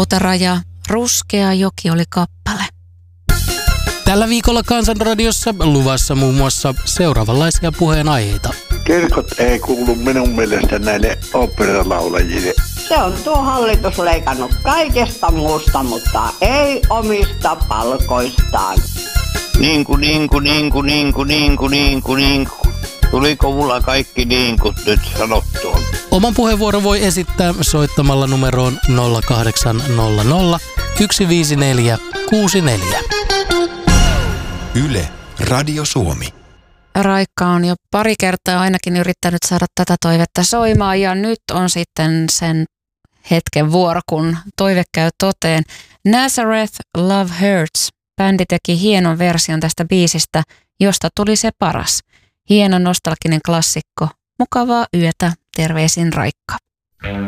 Rautaraja, Ruskea joki oli kappale. Tällä viikolla Kansanradiossa luvassa muun muassa seuraavanlaisia puheenaiheita. Kirkot ei kuulu minun mielestä näille oopperalaulajille. Se on tuo hallitus leikannut kaikesta muusta, mutta ei omista palkoistaan. Niinku. Tuliko mulla kaikki niinkut nyt sanottua? Oman puheenvuoron voi esittää soittamalla numeroon 0800 154 64. Yle, Radio Suomi. Raikka on jo pari kertaa ainakin yrittänyt saada tätä toivetta soimaan ja nyt on sitten sen hetken vuoro, kun toive käy toteen. Nazareth Love Hurts. Bändi teki hienon version tästä biisistä, josta tuli se paras. Hieno nostalginen klassikko. Mukavaa yötä. Terveisin Raikka.